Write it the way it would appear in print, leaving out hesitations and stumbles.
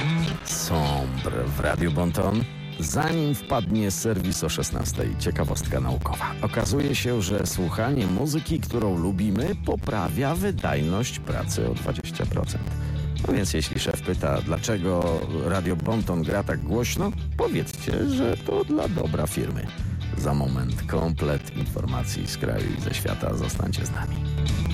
Sombre w Radiu Bonton. Zanim wpadnie serwis o 16:00, ciekawostka naukowa. Okazuje się, że słuchanie muzyki, którą lubimy, poprawia wydajność pracy o 20%. No więc jeśli szef pyta, dlaczego Radio Bonton gra tak głośno, powiedzcie, że to dla dobra firmy. Za moment komplet informacji z kraju i ze świata. Zostańcie z nami.